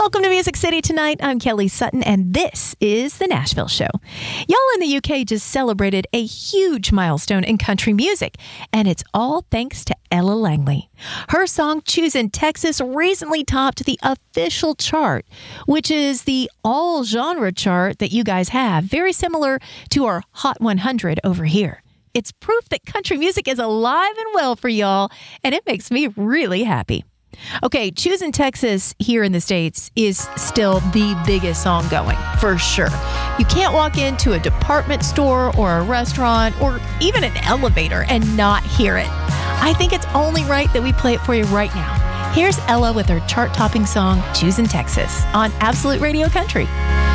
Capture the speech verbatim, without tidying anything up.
Welcome to Music City tonight. I'm Kelly Sutton, and this is The Nashville Show. Y'all in the U K just celebrated a huge milestone in country music, and it's all thanks to Ella Langley. Her song, Choosin' Texas, recently topped the official chart, which is the all-genre chart that you guys have, very similar to our Hot one hundred over here. It's proof that country music is alive and well for y'all, and it makes me really happy. Okay, Choosin' Texas here in the States is still the biggest song going, for sure. You can't walk into a department store or a restaurant or even an elevator and not hear it. I think it's only right that we play it for you right now. Here's Ella with her chart-topping song, Choosin' Texas, on Absolute Radio Country.